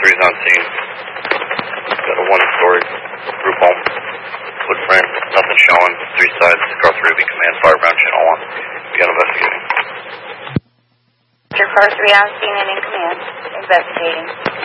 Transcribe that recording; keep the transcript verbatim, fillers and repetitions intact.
three's on scene. Got a one-story group home. Footprint, nothing showing. Three sides, car three will be command, fireground channel one. Begin investigating. Car three on scene and in command. Investigating.